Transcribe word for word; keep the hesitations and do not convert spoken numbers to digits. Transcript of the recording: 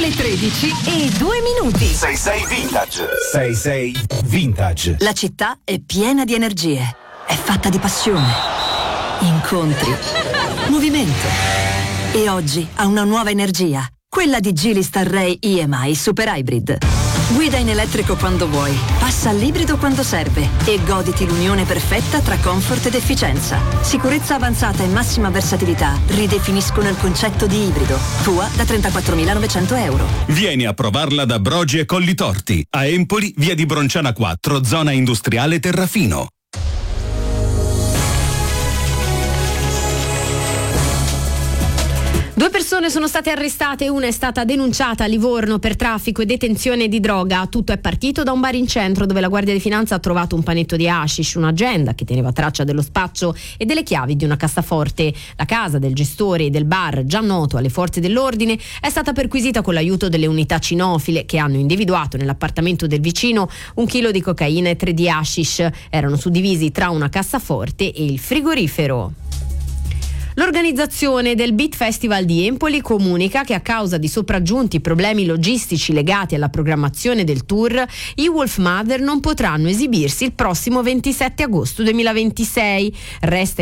le tredici e due minuti. sei sei Vintage. sei sei Vintage. La città è piena di energie. È fatta di passione, incontri, movimento. E oggi ha una nuova energia. Quella di Geely Starray I M I Super Hybrid. Guida in elettrico quando vuoi, passa all'ibrido quando serve e goditi l'unione perfetta tra comfort ed efficienza. Sicurezza avanzata e massima versatilità ridefiniscono il concetto di ibrido. Tua da trentaquattromilanovecento euro. Vieni a provarla da Brogi e Collitorti. A Empoli, via di Bronciana quattro, zona industriale Terrafino. Due persone sono state arrestate, una è stata denunciata a Livorno per traffico e detenzione di droga. Tutto è partito da un bar in centro dove la Guardia di Finanza ha trovato un panetto di hashish, un'agenda che teneva traccia dello spaccio e delle chiavi di una cassaforte. La casa del gestore del bar, già noto alle forze dell'ordine, è stata perquisita con l'aiuto delle unità cinofile che hanno individuato nell'appartamento del vicino un chilo di cocaina e tre di hashish. Erano suddivisi tra una cassaforte e il frigorifero. L'organizzazione del Beat Festival di Empoli comunica che a causa di sopraggiunti problemi logistici legati alla programmazione del tour, i Wolfmother non potranno esibirsi il prossimo ventisette agosto duemilaventisei. Resta